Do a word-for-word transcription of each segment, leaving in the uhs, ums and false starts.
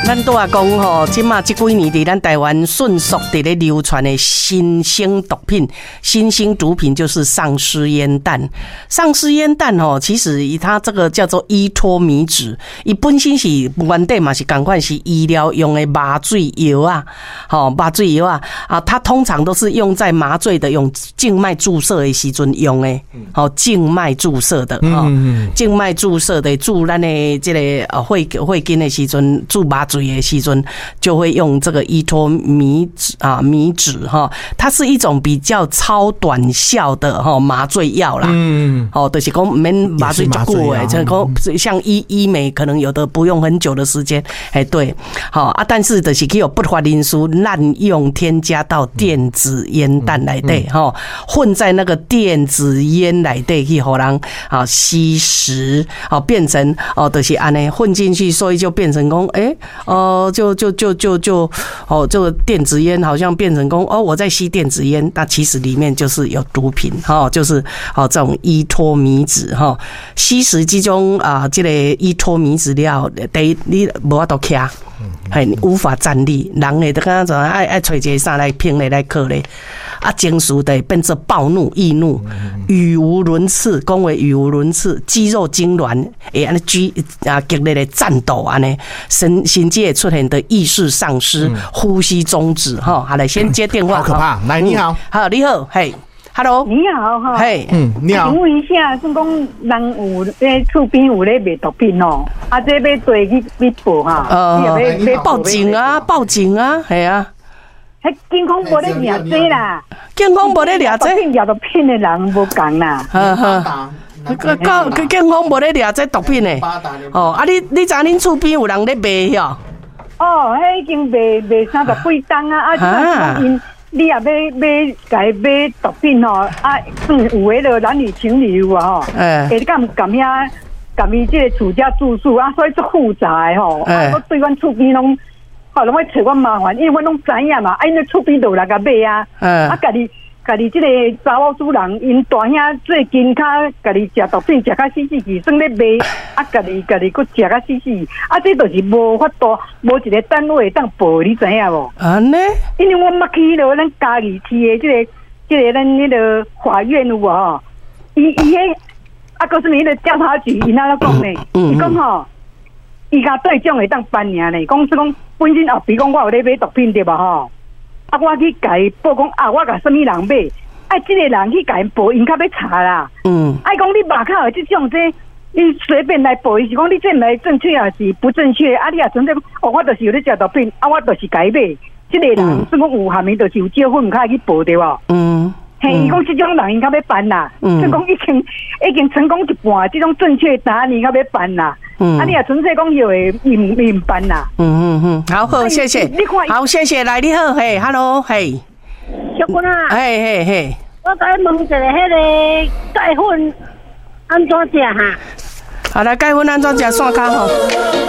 咱都啊讲吼，即马即几年伫咱台湾迅速伫咧流传的新兴毒品，新兴毒品就是丧尸烟弹。丧尸烟弹吼，其实它这个叫做依托米酯，伊本身是原底嘛是同款是医疗用的麻醉药啊，吼麻醉药啊啊，它通常都是用在麻醉的用静脉注射的时阵用的，吼静脉注射的，吼静脉注射的注咱的这个呃血血筋的时阵注麻醉的时阵就会用这个依托米酯啊米酯哈，它是一种比较超短效的哈麻醉药啦，嗯，哦，就是讲免麻醉足久诶，就是讲像医医美可能有的不用很久的时间，哎对，好啊，但是就是去有不法因素滥用添加到电子烟弹内底哈，混在那个电子烟内底去互人啊吸食，哦变成哦就是安尼混进去，所以就变成讲哎。欸哦，就就就就就哦，这个电子烟好像变成功哦，我在吸电子烟，那其实里面就是有毒品哈、哦，就是哦这种依托米酯哈、哦，吸食这种啊这个依托米酯了，第一你无法度徛，嘿无法站立，人会得刚刚爱爱找一个啥来拼咧来克咧，啊情绪的变成暴怒、易怒、语无伦次，讲话语无伦次，肌肉痉挛，会安尼激啊激烈的战斗安尼，神神经也出现的意识丧失、呼吸中止哈。好，来先接电话， 好可怕。来，你好， 好，你好，嘿 ，Hello， 你好哈， 嘿， 嗯，你好， 请问一下，是讲人有咧厝边有咧卖毒品哦，啊，这要对去去报哈， 呃，报警啊，报警啊，系啊。 迄健康无咧掠这啦， 健康无咧掠这， 掠毒品的人无共啦， 呵呵。个个健康无咧掠这毒品诶，哦，啊你你知恁厝边有人咧卖哟？ 哦，迄已经卖卖三十几吨啊，啊，即因你也要买家买毒品吼，啊，嗯，有诶落男女情侣有啊吼，会敢敢遐敢伊即个厝家住宿啊，所以足复杂诶吼，啊，我对阮厝边拢，吼拢会找我麻烦，因为阮拢知影嘛，啊，因咧厝边就有人甲买啊，啊，家己。家己即个查某主人，因大兄最近较家己食毒品食较死死气，算咧卖，啊，家己家己佫食较死死，啊，这就是无法度，无一个单位当报，你知影无？ 安尼？ 因为我捌去了咱嘉义市的即个即个咱迄个法院有无吼？伊伊迄啊，告诉你迄个调查局，因安怎讲呢？伊讲吼，伊甲对奖会当颁尔呢，讲是讲本身后比讲我有咧买毒品对吧吼？啊！我去甲伊报讲啊，我甲什么人买？啊，即个人去甲因报，因较要查啦。嗯。啊，讲你马卡有即种这，你随便来报，伊是讲你这来正确还是不正确？啊，你也纯粹哦，我就是有咧食毒品，啊，我就是甲伊买。即个人是讲有下面就是有结婚，较去报对无？嗯。嘿，伊讲即种人因较要办啦。嗯。所以讲已经已经成功一半，即种正确答案伊较要办啦。嗯，啊，你也纯粹讲有诶，唔唔办啦。嗯嗯嗯，好好，谢谢，好谢谢，来你好，嘿 ，Hello， 嘿， 小君啊， 嘿嘿嘿， 我再问一下，迄个钙粉安怎食哈？ 好，来钙粉安怎食？线卡吼。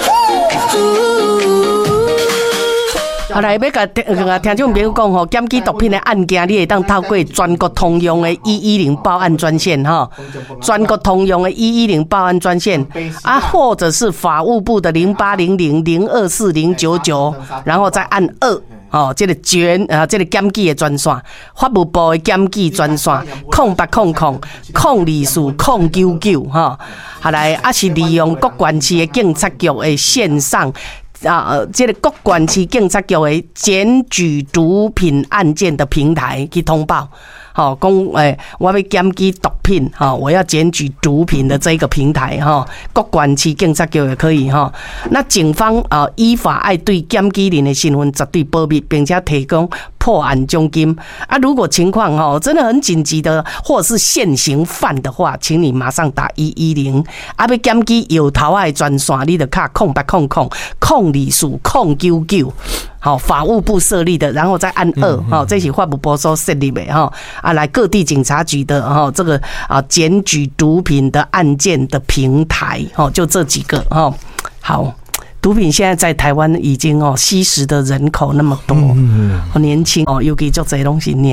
好来，要甲甲听众朋友讲吼，检举毒品的案件，你会当透过全国通用的一一零报案专线哈，全国通用的一一零报案专线啊，或者是法务部的零八零零零二四零九九，然后再按二。哦，这个捐啊，这个检举的专线，法务部的检举专线，空八空空空二四空九九哈，好来啊是利用各县市的警察局的线上。啊，这个各县市警察局的检举毒品案件的平台去通报，好，讲诶，我要检举毒品，哈，我要检举毒品的这个平台，哈，各县市警察局也可以，哈。那警方啊，依法爱对检举人的身份绝对保密，并且提供破案奖金啊。如果情况哈真的很紧急的，或者是现行犯的话，请你马上打一一零。啊，要检举有头的专线，你就卡空八空空空二四空九九。好，法务部设立的，然后再按二，好，这是法务部所设立的哈啊，来各地警察局的哈这个啊检举毒品的案件的平台，哦，就这几个哈。好，毒品现在在台湾已经哦吸食的人口那么多，年轻哦，尤其做这些东西念。